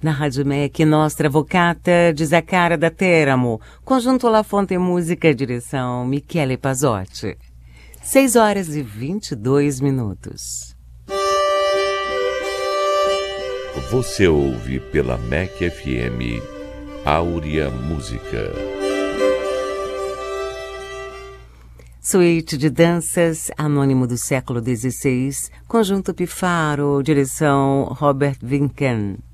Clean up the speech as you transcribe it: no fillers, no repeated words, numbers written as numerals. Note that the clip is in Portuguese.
Na Rádio MEC, Nostra Avvocata de Zaccara da Teramo, conjunto La Fonte Música, direção Michele Pazzotti. 6h22. Você ouve pela MEC FM Áurea Música. Suíte de danças, Anônimo do século XVI, conjunto Pifaro, direção Robert Vinken.